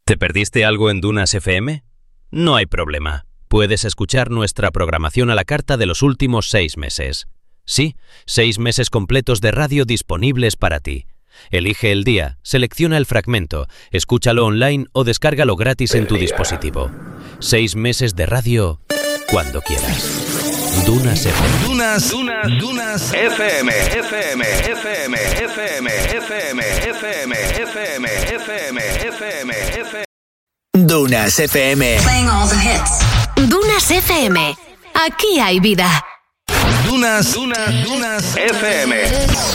¿Te perdiste algo en Dunas FM? No hay problema. Puedes escuchar nuestra programación a la carta de los últimos 6 meses. Sí, 6 meses completos de radio disponibles para ti. Elige el día, selecciona el fragmento, escúchalo online o descárgalo gratis en tu dispositivo. 6 meses de radio cuando quieras. Dunas FM. Dunas FM. Dunas FM. Playing all the hits. Dunas FM. Aquí hay vida. Dunas FM.